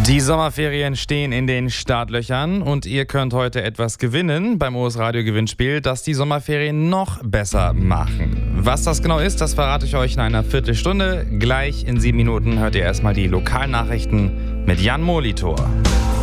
Die Sommerferien stehen in den Startlöchern und ihr könnt heute etwas gewinnen beim OS Radio Gewinnspiel, das die Sommerferien noch besser machen. Was das genau ist, das verrate ich euch in einer Viertelstunde. Gleich in 7 Minuten hört ihr erstmal die Lokalnachrichten mit Jan Molitor.